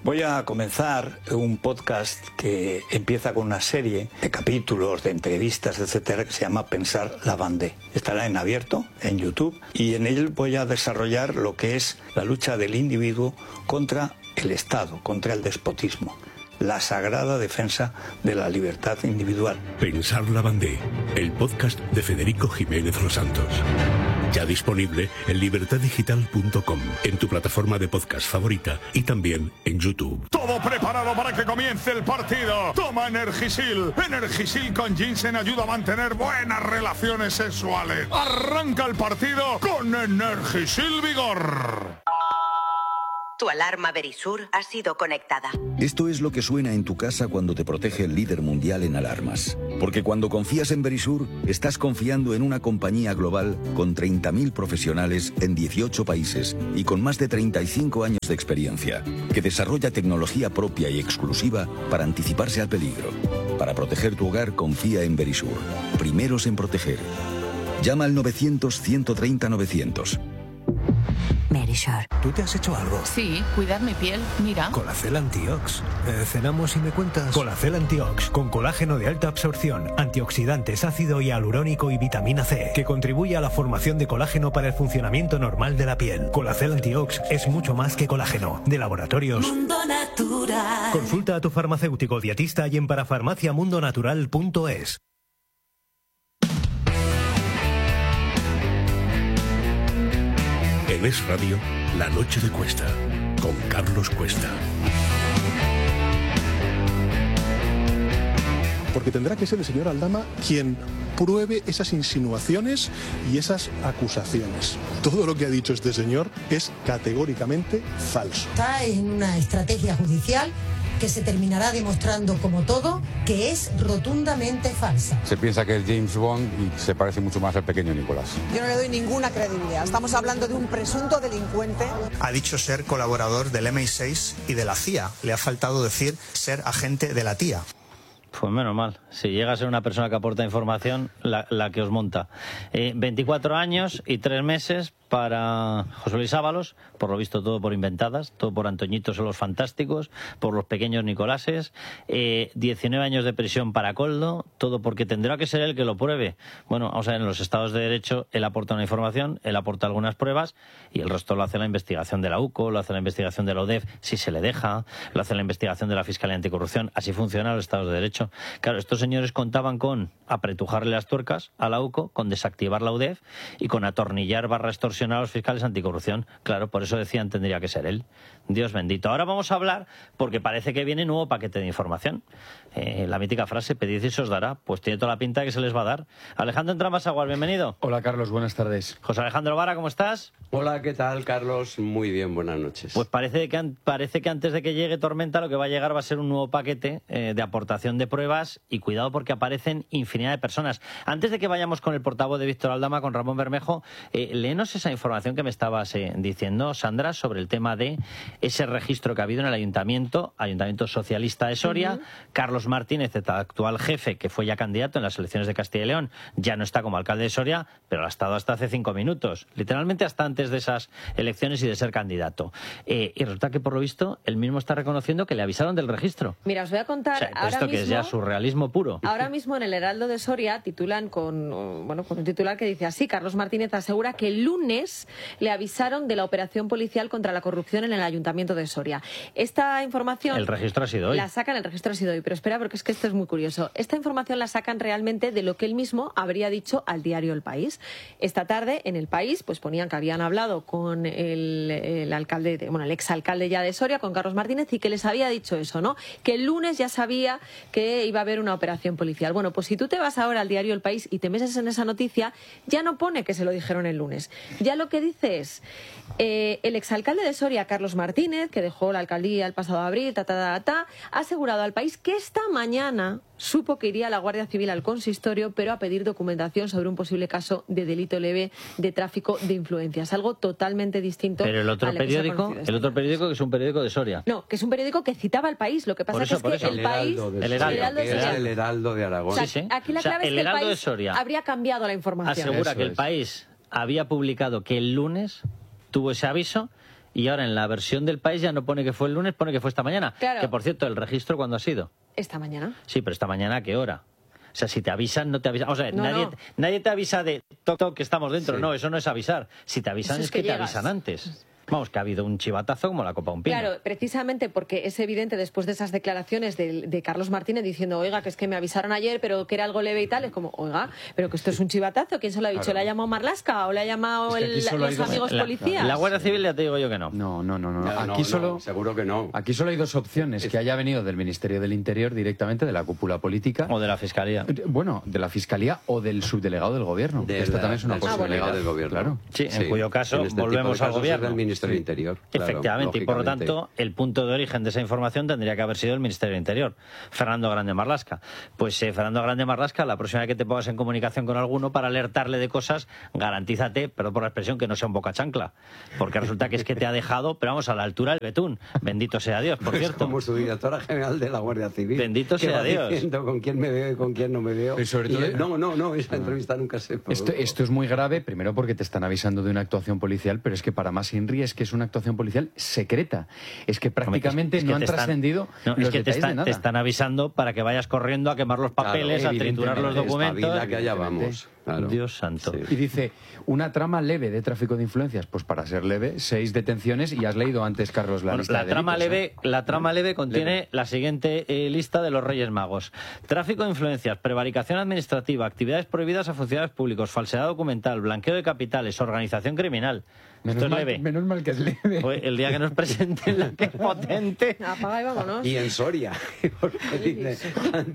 Voy a comenzar un podcast que empieza con una serie de capítulos, de entrevistas, etcétera, que se llama Pensar la Vendée. Estará en abierto, en YouTube, y en él voy a desarrollar lo que es la lucha del individuo contra el Estado, contra el despotismo. La sagrada defensa de la libertad individual. Pensar la Vendée, el podcast de Federico Jiménez Los Santos. Ya disponible en libertaddigital.com, en tu plataforma de podcast favorita y también en YouTube. Todo preparado para que comience el partido. Toma Energisil. Energisil con ginseng ayuda a mantener buenas relaciones sexuales. Arranca el partido con Energisil Vigor. Tu alarma Verisur ha sido conectada. Esto es lo que suena en tu casa cuando te protege el líder mundial en alarmas. Porque cuando confías en Verisur, estás confiando en una compañía global con 30.000 profesionales en 18 países y con más de 35 años de experiencia, que desarrolla tecnología propia y exclusiva para anticiparse al peligro. Para proteger tu hogar, confía en Verisur. Primeros en proteger. Llama al 900-130-900. Verisur. ¿Tú te has hecho algo? Sí, cuidar mi piel, mira. Colacel Antiox. Cenamos y me cuentas. Colacel Antiox, con colágeno de alta absorción, antioxidantes, ácido hialurónico y vitamina C, que contribuye a la formación de colágeno para el funcionamiento normal de la piel. Colacel Antiox es mucho más que colágeno. De Laboratorios Mundo Natural. Consulta a tu farmacéutico dietista y en parafarmaciamundonatural.es. En Es Radio, La Noche de Cuesta, con Carlos Cuesta. Porque tendrá que ser el señor Aldama quien pruebe esas insinuaciones y esas acusaciones. Todo lo que ha dicho este señor es categóricamente falso. Está en una estrategia judicial que se terminará demostrando, como todo, que es rotundamente falsa. Se piensa que es James Bond y se parece mucho más al pequeño Nicolás. Yo no le doy ninguna credibilidad. Estamos hablando de un presunto delincuente. Ha dicho ser colaborador del MI6 y de la CIA. Le ha faltado decir ser agente de la TIA. Pues menos mal, si llega a ser una persona que aporta información, la que os monta. 24 años y 3 meses para José Luis Ábalos, por lo visto todo por inventadas, todo por Antoñitos o los Fantásticos, por los pequeños Nicolases, 19 años de prisión para Coldo, todo porque tendrá que ser él que lo pruebe. Bueno, vamos a ver, en los estados de derecho él aporta una información, él aporta algunas pruebas y el resto lo hace la investigación de la UCO, lo hace la investigación de la UDEF, si se le deja, lo hace la investigación de la Fiscalía Anticorrupción, así funcionan los estados de derecho. Claro, estos señores contaban con apretujarle las tuercas a la UCO, con desactivar la UDEF y con atornillar / extorsionar a los fiscales anticorrupción. Claro, por eso decían tendría que ser él. Dios bendito. Ahora vamos a hablar, porque parece que viene nuevo paquete de información. La mítica frase, pedid y se os dará, pues tiene toda la pinta de que se les va a dar. Alejandro Entramasaguas, bienvenido. Hola Carlos, buenas tardes. José Alejandro Vara, ¿cómo estás? Hola, ¿qué tal Carlos? Muy bien, buenas noches. Pues parece que antes de que llegue Tormenta lo que va a llegar va a ser un nuevo paquete de aportación de pruebas y cuidado porque aparecen infinidad de personas. Antes de que vayamos con el portavoz de Víctor Aldama, con Ramón Bermejo, léenos esa información que me estabas diciendo, Sandra, sobre el tema de ese registro que ha habido en el Ayuntamiento Socialista de Soria. Carlos Martínez, el actual jefe, que fue ya candidato en las elecciones de Castilla y León, ya no está como alcalde de Soria, pero lo ha estado hasta hace 5 minutos, literalmente hasta antes de esas elecciones y de ser candidato. Y resulta que, por lo visto, él mismo está reconociendo que le avisaron del registro. Mira, os voy a contar, O sea, ahora esto mismo, que es ya surrealismo puro. Ahora mismo en el Heraldo de Soria titulan con un titular que dice así: Carlos Martínez asegura que el lunes le avisaron de la operación policial contra la corrupción en el Ayuntamiento de Soria. Esta información... El registro ha sido hoy. La sacan, el registro ha sido hoy, pero espera, porque es que esto es muy curioso. Esta información la sacan realmente de lo que él mismo habría dicho al diario El País. Esta tarde, en El País, pues ponían que habían hablado con el alcalde, el exalcalde ya de Soria, con Carlos Martínez, y que les había dicho eso, ¿no? Que el lunes ya sabía que iba a haber una operación policial. Bueno, pues si tú te vas ahora al diario El País y te metes en esa noticia, ya no pone que se lo dijeron el lunes. Ya lo que dice es, el exalcalde de Soria, Carlos Martínez, que dejó la alcaldía el pasado abril, ha asegurado al País que esta mañana supo que iría la Guardia Civil al consistorio, pero a pedir documentación sobre un posible caso de delito leve de tráfico de influencias. Algo totalmente distinto. Pero el otro periódico, que es un periódico de Soria. No, que es un periódico que citaba al País. Lo que pasa es que El País... El Heraldo de Aragón. O sea, aquí la clave es que El País habría cambiado la información. Asegura que El País había publicado que el lunes tuvo ese aviso y ahora en la versión del País ya no pone que fue el lunes, pone que fue esta mañana. Claro. Que, por cierto, ¿el registro cuándo ha sido? Esta mañana. Sí, pero esta mañana, ¿a qué hora? O sea, si te avisan, no te avisan. O sea, No, nadie te avisa de toc, que estamos dentro. Sí. No, eso no es avisar. Si te avisan Eso es que te llegas. avisan antes. Vamos, que ha habido un chivatazo como la Copa un Pino. Claro, precisamente porque es evidente después de esas declaraciones de Carlos Martínez diciendo, oiga, que es que me avisaron ayer, pero que era algo leve y tal, es como, oiga, pero que esto es un chivatazo, ¿quién se lo ha dicho? Claro. ¿Le ha llamado Marlaska o le ha llamado Es que aquí solo hay los amigos policías? La Guardia Civil ya te digo yo que no. No. Aquí solo, seguro que no. Aquí solo hay dos opciones, que haya venido del Ministerio del Interior directamente, de la cúpula política. O de la Fiscalía. Bueno, de la Fiscalía o del subdelegado del Gobierno. Esto también es una posibilidad. Del gobierno. Claro. Sí, en cuyo caso en este volvemos tipo de al casos gobierno. es del Ministerio del Interior. Claro, Efectivamente, y por lo lógicamente. tanto, el punto de origen de esa información tendría que haber sido el Ministerio del Interior, Fernando Grande Marlaska. Pues Fernando Grande Marlaska, la próxima vez que te pongas en comunicación con alguno para alertarle de cosas, garantízate, perdón por la expresión, que no sea un boca chancla, porque resulta que es que te ha dejado, pero vamos, a la altura del betún. Bendito sea Dios, por Pues cierto. como su directora general de la Guardia Civil. Bendito que sea va Dios. diciendo con quién me veo y con quién no me veo. Pero sobre todo- No, esa entrevista nunca se produjo. Esto es muy grave, primero porque te están avisando de una actuación policial, pero es que para más Inri es que es una actuación policial secreta. Es que prácticamente Es que no han te están- trascendido No, los es que te detalles de nada. están avisando para que vayas corriendo a quemar los papeles, Claro, a triturar los evidentemente, documentos. Espabila que allá vamos. Claro. Dios santo. Y dice, una trama leve de tráfico de influencias. Pues para ser leve, 6 detenciones y has leído antes, Carlos, la Bueno, lista la de trama delitos, leve, la trama leve contiene Leve. la siguiente lista de los Reyes Magos: tráfico de influencias, prevaricación administrativa, actividades prohibidas a funcionarios públicos, falsedad documental, blanqueo de capitales, organización criminal. Esto es leve. Menos mal que es leve. Pues el día que nos presenten la que es potente. Apaga y vámonos. Y en Soria. Porque dice,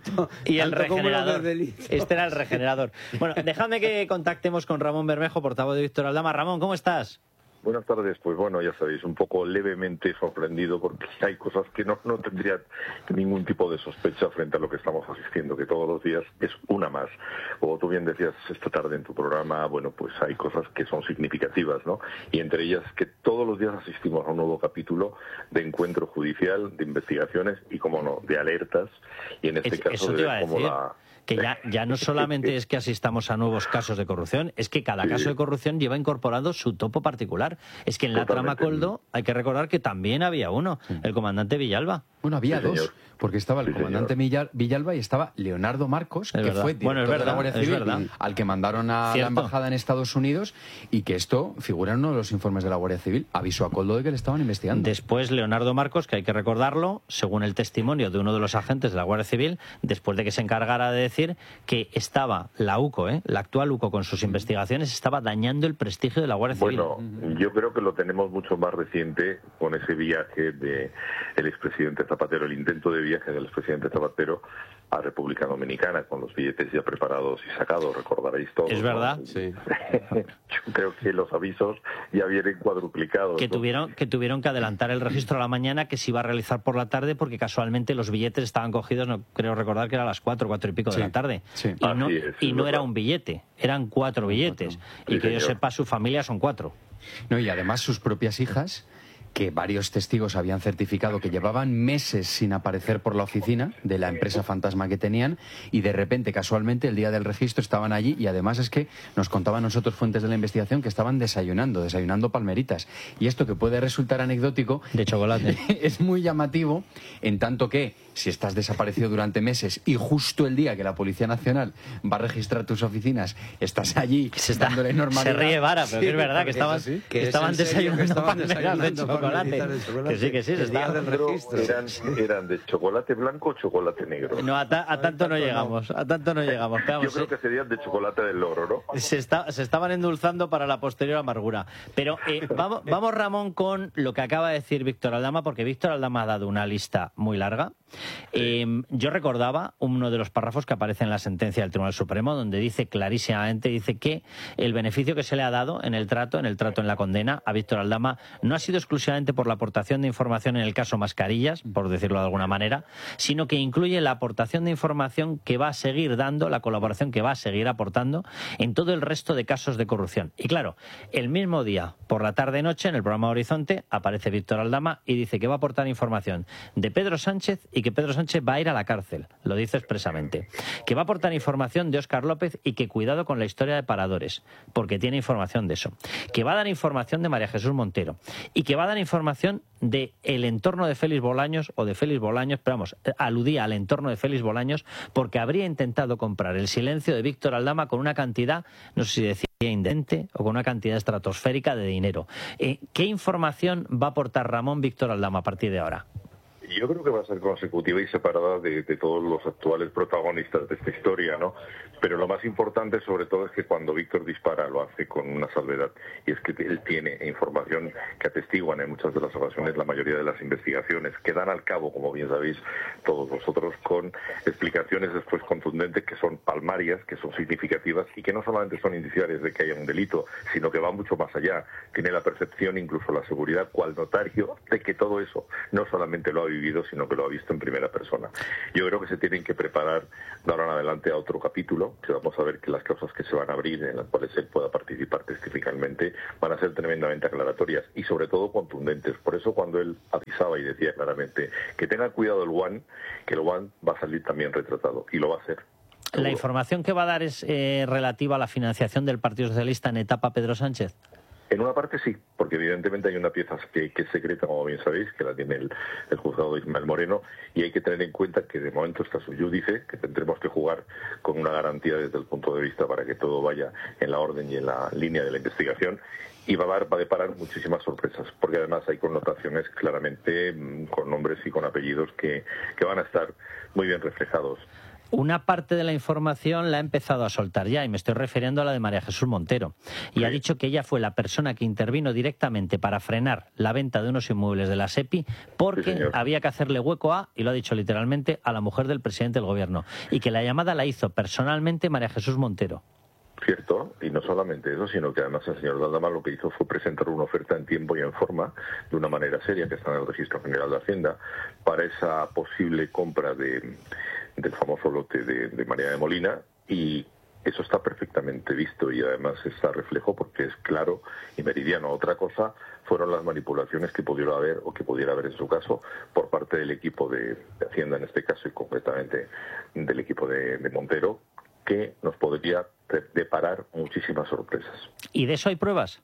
Y el tanto como los regenerador. de delito. Este era el regenerador. Bueno, dejadme que contactemos con Ramón Bermejo, portavoz de Víctor Aldama. Ramón, ¿cómo estás? Buenas tardes, pues bueno, ya sabéis, un poco levemente sorprendido porque hay cosas que no tendría ningún tipo de sospecha frente a lo que estamos asistiendo, que todos los días es una más. Como tú bien decías esta tarde en tu programa, bueno, pues hay cosas que son significativas, ¿no? Y entre ellas que todos los días asistimos a un nuevo capítulo de encuentro judicial, de investigaciones y, como no, de alertas. Y en este caso Eso te iba a de cómo decir. la... Que ya no solamente es que asistamos a nuevos casos de corrupción, es que cada caso de corrupción lleva incorporado su topo particular. Es que en la trama Coldo hay que recordar que también había uno, el comandante Villalba. Bueno, había Sí, dos, señor. porque estaba el comandante Villalba y estaba Leonardo Marcos, que verdad. fue director Bueno, es de verdad, la Guardia es Civil, verdad. al que mandaron a Cierto. la embajada en Estados Unidos, y que esto figura en uno de los informes de la Guardia Civil. Avisó a Coldo de que le estaban investigando. Después Leonardo Marcos, que hay que recordarlo, según el testimonio de uno de los agentes de la Guardia Civil, después de que se encargara de decir que estaba la UCO, la actual UCO, con sus investigaciones, estaba dañando el prestigio de la Guardia Civil. Bueno, yo creo que lo tenemos mucho más reciente con ese viaje del expresidente Zapatero, el intento de viaje del expresidente Zapatero a República Dominicana, con los billetes ya preparados y sacados, recordaréis todos. Es verdad. ¿no? Sí. Yo creo que los avisos ya vienen cuadruplicados. Que ¿no? tuvieron que adelantar el registro a la mañana, que se iba a realizar por la tarde, porque casualmente los billetes estaban cogidos, no creo recordar que era a las 4 y pico de la tarde. Sí. Y no era un billete, eran 4 billetes. Y que yo sepa, su familia son 4. No, y además sus propias hijas, que varios testigos habían certificado que llevaban meses sin aparecer por la oficina de la empresa fantasma que tenían, y de repente, casualmente, el día del registro estaban allí, y además es que nos contaban nosotros fuentes de la investigación que estaban desayunando palmeritas. Y esto, que puede resultar anecdótico, de chocolate, es muy llamativo, en tanto que si estás desaparecido durante meses y justo el día que la Policía Nacional va a registrar tus oficinas estás allí dándole normalidad. Se ríe Vara, pero que es verdad que estaban, sí, que estaban desayunando palmeras de chocolate. chocolate. Que sí, que sí. El día del registro eran de chocolate blanco o chocolate negro. No, a tanto no llegamos. A tanto no llegamos. Pero yo creo que serían de chocolate del loro, ¿no? Se estaban endulzando para la posterior amargura. Pero vamos, Ramón, con lo que acaba de decir Víctor Aldama, porque Víctor Aldama ha dado una lista muy larga. Yo recordaba uno de los párrafos que aparece en la sentencia del Tribunal Supremo, donde dice clarísimamente, dice que el beneficio que se le ha dado en el trato, en la condena a Víctor Aldama, no ha sido exclusivamente por la aportación de información en el caso Mascarillas, por decirlo de alguna manera, sino que incluye la aportación de información que va a seguir dando, la colaboración que va a seguir aportando en todo el resto de casos de corrupción. Y claro, el mismo día, por la tarde-noche, en el programa Horizonte, aparece Víctor Aldama y dice que va a aportar información de Pedro Sánchez y que Pedro Sánchez va a ir a la cárcel, lo dice expresamente. Que va a aportar información de Óscar López y que cuidado con la historia de Paradores, porque tiene información de eso. Que va a dar información de María Jesús Montero y que va a dar dar información de el entorno de Félix Bolaños o de Félix Bolaños, pero vamos, aludía al entorno de Félix Bolaños porque habría intentado comprar el silencio de Víctor Aldama con una cantidad, no sé si decía indecente o con una cantidad estratosférica de dinero. ¿Qué información va a aportar Ramón Víctor Aldama a partir de ahora? Yo creo que va a ser consecutiva y separada de todos los actuales protagonistas de esta historia, ¿no? Pero lo más importante, sobre todo, es que cuando Víctor dispara lo hace con una salvedad, y es que él tiene información que atestiguan en muchas de las ocasiones la mayoría de las investigaciones, que dan al cabo, como bien sabéis todos vosotros, con explicaciones después contundentes que son palmarias, que son significativas y que no solamente son indiciarias de que haya un delito, sino que va mucho más allá. Tiene la percepción, incluso la seguridad, cual notario, de que todo eso no solamente lo ha vivido, sino que lo ha visto en primera persona. Yo creo que se tienen que preparar de ahora en adelante a otro capítulo, que vamos a ver que las causas que se van a abrir, en las cuales él pueda participar testificalmente, van a ser tremendamente aclaratorias y sobre todo contundentes. Por eso cuando él avisaba y decía claramente que tenga cuidado el One, que el One va a salir también retratado, y lo va a hacer. Seguro. ¿La información que va a dar es relativa a la financiación del Partido Socialista en etapa Pedro Sánchez? En una parte sí, porque evidentemente hay una pieza que es secreta, como bien sabéis, que la tiene el juzgado de Ismael Moreno, y hay que tener en cuenta que de momento está su júdice, que tendremos que jugar con una garantía desde el punto de vista para que todo vaya en la orden y en la línea de la investigación, y va a deparar muchísimas sorpresas, porque además hay connotaciones claramente con nombres y con apellidos que van a estar muy bien reflejados. Una parte de la información la ha empezado a soltar ya, y me estoy refiriendo a la de María Jesús Montero. Y ha dicho que ella fue la persona que intervino directamente para frenar la venta de unos inmuebles de la SEPI porque había que hacerle hueco a, y lo ha dicho literalmente, a la mujer del presidente del gobierno. Y que la llamada la hizo personalmente María Jesús Montero. Cierto, y no solamente eso, sino que además el señor Aldama lo que hizo fue presentar una oferta en tiempo y en forma, de una manera seria, que está en el Registro General de Hacienda, para esa posible compra del famoso lote de María de Molina, y eso está perfectamente visto y además está reflejo porque es claro y meridiano. Otra cosa fueron las manipulaciones que pudiera haber o que pudiera haber en su caso por parte del equipo de Hacienda en este caso y concretamente del equipo de Montero, que nos podría deparar muchísimas sorpresas. ¿Y de eso hay pruebas?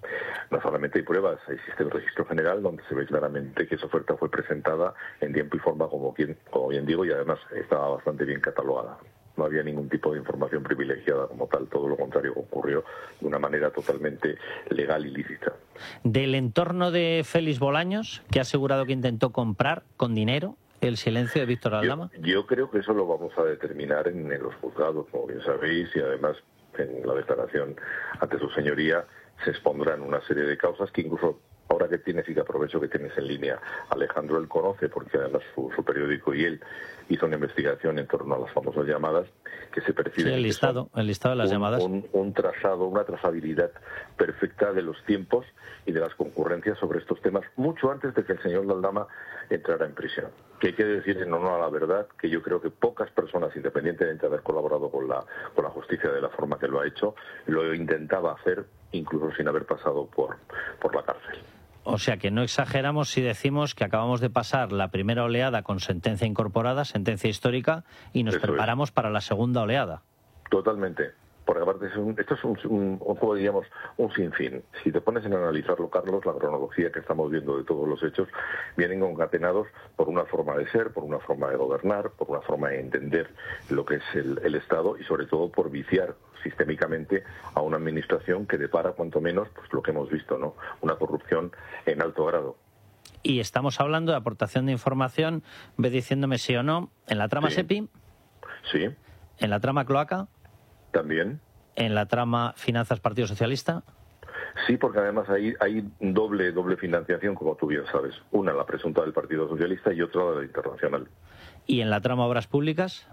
No solamente hay pruebas, existe el registro general donde se ve claramente que esa oferta fue presentada en tiempo y forma, como bien digo, y además estaba bastante bien catalogada. No había ningún tipo de información privilegiada como tal, todo lo contrario, ocurrió de una manera totalmente legal y lícita. Del entorno de Félix Bolaños, que ha asegurado que intentó comprar con dinero el silencio de Víctor Aldama. Yo creo que eso lo vamos a determinar en los juzgados, como bien sabéis, y además en la declaración ante su señoría se expondrán una serie de causas que incluso ahora que tienes y que aprovecho que tienes en línea, Alejandro él conoce, porque además su periódico y él hizo una investigación en torno a las famosas llamadas que se perciben. Sí, el listado de las llamadas. Un trazado, una trazabilidad perfecta de los tiempos y de las concurrencias sobre estos temas, mucho antes de que el señor Aldama entrara en prisión. Que hay que decir en honor a la verdad que yo creo que pocas personas, independientemente de haber colaborado con la justicia de la forma que lo ha hecho, lo intentaba hacer incluso sin haber pasado por la cárcel. O sea que no exageramos si decimos que acabamos de pasar la primera oleada con sentencia incorporada, sentencia histórica, y nos preparamos para la segunda oleada. Totalmente. Porque aparte esto es un juego, diríamos, un sinfín. Si te pones en analizarlo, Carlos, la cronología que estamos viendo de todos los hechos vienen concatenados por una forma de ser, por una forma de gobernar, por una forma de entender lo que es el Estado y sobre todo por viciar sistémicamente a una administración que depara cuanto menos pues lo que hemos visto, ¿no? Una corrupción en alto grado. Y estamos hablando de aportación de información, ve diciéndome sí o no, en la trama SEPI, sí, en la trama Cloaca, también, en la trama Finanzas Partido Socialista. Sí, porque además hay doble financiación, como tú bien sabes. Una, la presunta del Partido Socialista, y otra, la internacional. ¿Y en la trama Obras Públicas?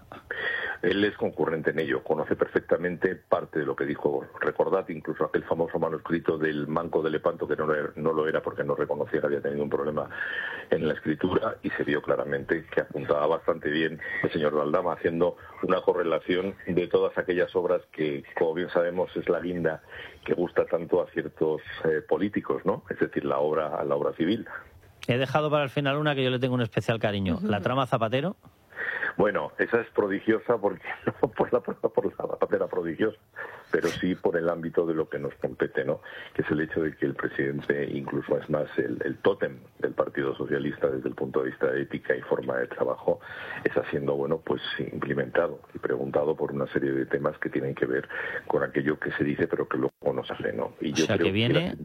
Él es concurrente en ello, conoce perfectamente parte de lo que dijo. Recordad incluso aquel famoso manuscrito del Manco de Lepanto, que no lo era porque no reconocía que había tenido un problema en la escritura, y se vio claramente que apuntaba bastante bien el señor Aldama, haciendo una correlación de todas aquellas obras que, como bien sabemos, es la guinda que gusta tanto a ciertos políticos, ¿no? Es decir, la obra civil. He dejado para el final una que yo le tengo un especial cariño. ¿La trama Zapatero? Bueno, esa es prodigiosa porque no por la papera prodigiosa, pero sí por el ámbito de lo que nos compete, ¿no? Que es el hecho de que el presidente, incluso es más el tótem del Partido Socialista desde el punto de vista de ética y forma de trabajo, está siendo, bueno, pues implementado y preguntado por una serie de temas que tienen que ver con aquello que se dice pero que luego no se hace, ¿no? Y yo creo que viene,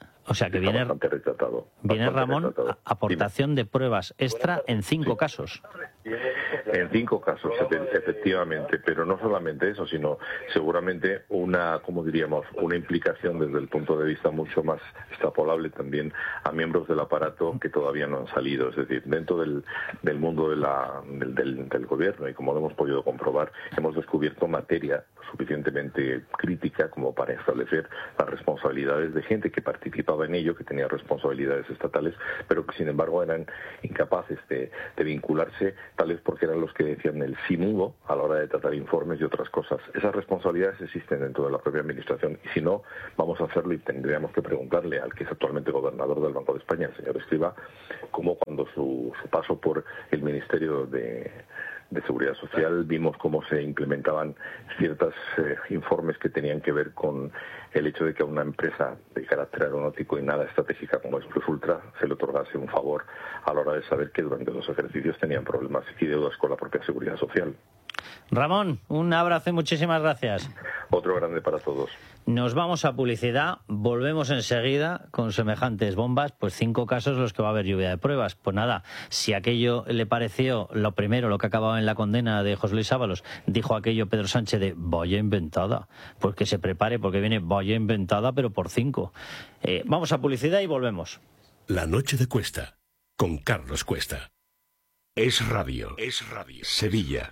viene Ramón, aportación de pruebas extra en 5 casos. En 5 casos, efectivamente, pero no solamente eso, sino seguramente una implicación desde el punto de vista mucho más extrapolable también a miembros del aparato que todavía no han salido, es decir, dentro del mundo del gobierno, y como lo hemos podido comprobar, hemos descubierto materia suficientemente crítica como para establecer las responsabilidades de gente que participaba en ello, que tenía responsabilidades estatales, pero que sin embargo eran incapaces de vincularse, tal vez porque eran los que decían el sí mudo a la hora de tratar informes y otras cosas. Esas responsabilidades existen dentro de la propia administración, y si no, vamos a hacerlo y tendríamos que preguntarle al que es actualmente gobernador del Banco de España, el señor Escrivá, cómo cuando su paso por el Ministerio de Seguridad Social vimos cómo se implementaban ciertos informes que tenían que ver con el hecho de que a una empresa de carácter aeronáutico y nada estratégica como es Plus Ultra se le otorgase un favor a la hora de saber que durante los ejercicios tenían problemas y deudas con la propia Seguridad Social. Ramón, un abrazo y muchísimas gracias. Otro grande para todos. Nos vamos a publicidad, volvemos enseguida con semejantes bombas, pues 5 casos los que va a haber lluvia de pruebas. Pues nada, si aquello le pareció lo primero, lo que acababa en la condena de José Luis Ábalos, dijo aquello Pedro Sánchez de vaya inventada, pues que se prepare porque viene vaya inventada pero por 5. Vamos a publicidad y volvemos. La noche de Cuesta, con Carlos Cuesta. Es Radio. Sevilla.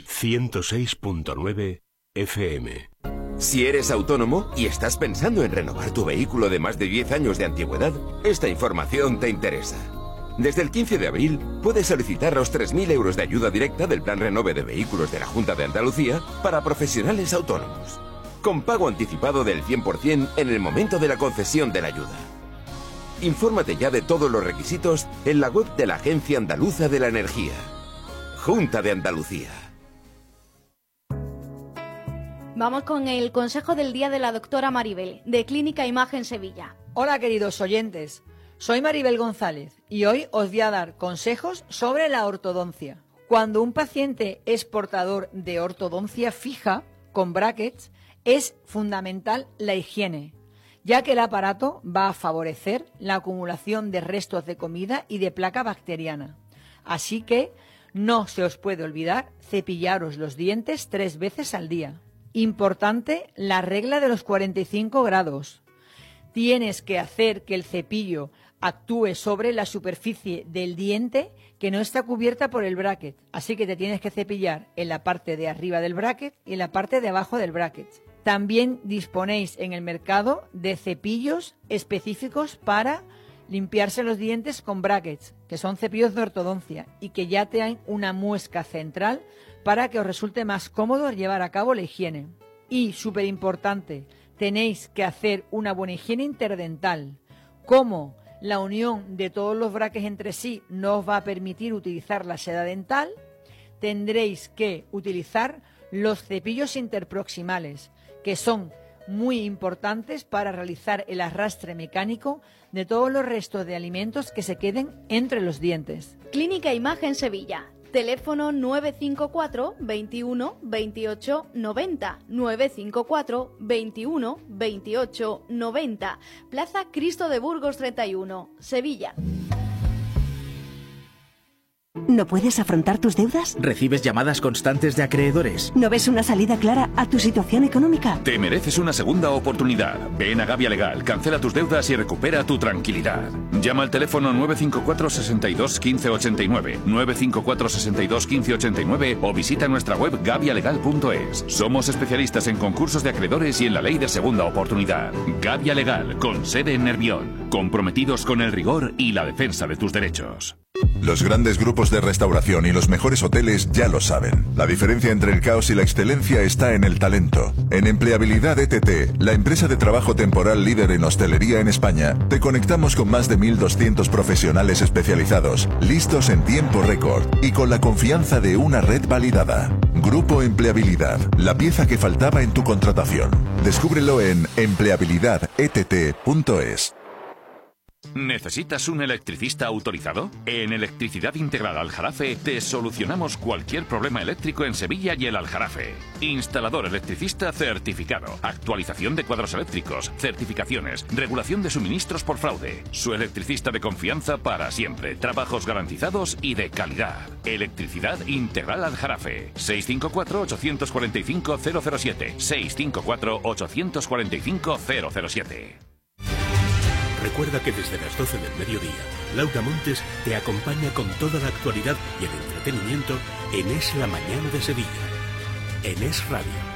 106.9 FM. Si eres autónomo y estás pensando en renovar tu vehículo de más de 10 años de antigüedad, esta información te interesa. Desde el 15 de abril puedes solicitar los 3.000 euros de ayuda directa del Plan Renove de Vehículos de la Junta de Andalucía para profesionales autónomos, con pago anticipado del 100% en el momento de la concesión de la ayuda. Infórmate ya de todos los requisitos en la web de la Agencia Andaluza de la Energía. Junta de Andalucía. Vamos con el consejo del día de la doctora Maribel, de Clínica Imagen Sevilla. Hola, queridos oyentes. Soy Maribel González y hoy os voy a dar consejos sobre la ortodoncia. Cuando un paciente es portador de ortodoncia fija, con brackets, es fundamental la higiene, ya que el aparato va a favorecer la acumulación de restos de comida y de placa bacteriana. Así que no se os puede olvidar cepillaros los dientes 3 veces al día. Importante la regla de los 45 grados. Tienes que hacer que el cepillo actúe sobre la superficie del diente que no está cubierta por el bracket. Así que te tienes que cepillar en la parte de arriba del bracket y en la parte de abajo del bracket. También disponéis en el mercado de cepillos específicos para limpiarse los dientes con brackets, que son cepillos de ortodoncia y que ya traen una muesca central para que os resulte más cómodo llevar a cabo la higiene. Y, súper importante, tenéis que hacer una buena higiene interdental. Como la unión de todos los brackets entre sí no os va a permitir utilizar la seda dental, tendréis que utilizar los cepillos interproximales, que son muy importantes para realizar el arrastre mecánico de todos los restos de alimentos que se queden entre los dientes. Clínica Imagen Sevilla. Teléfono 954 21 28 90. 954 21 28 90. Plaza Cristo de Burgos 31, Sevilla. ¿No puedes afrontar tus deudas? ¿Recibes llamadas constantes de acreedores? ¿No ves una salida clara a tu situación económica? Te mereces una segunda oportunidad. Ven a Gavia Legal, cancela tus deudas y recupera tu tranquilidad. Llama al teléfono 954 62 15 89, 954 62 15 89 o visita nuestra web gavialegal.es. Somos especialistas en concursos de acreedores y en la ley de segunda oportunidad. Gavia Legal, con sede en Nervión, comprometidos con el rigor y la defensa de tus derechos. Los grandes grupos de restauración y los mejores hoteles ya lo saben. La diferencia entre el caos y la excelencia está en el talento. En Empleabilidad ETT, la empresa de trabajo temporal líder en hostelería en España, te conectamos con más de 1.200 profesionales especializados, listos en tiempo récord y con la confianza de una red validada. Grupo Empleabilidad, la pieza que faltaba en tu contratación. Descúbrelo en empleabilidadett.es. ¿Necesitas un electricista autorizado? En Electricidad Integral Aljarafe te solucionamos cualquier problema eléctrico en Sevilla y el Aljarafe. Instalador electricista certificado, actualización de cuadros eléctricos, certificaciones, regulación de suministros por fraude. Su electricista de confianza para siempre, trabajos garantizados y de calidad. Electricidad Integral Aljarafe. 654-845-007. 654-845-007. Recuerda que desde las 12 del mediodía, Laura Montes te acompaña con toda la actualidad y el entretenimiento en Es la Mañana de Sevilla, en Es Radio.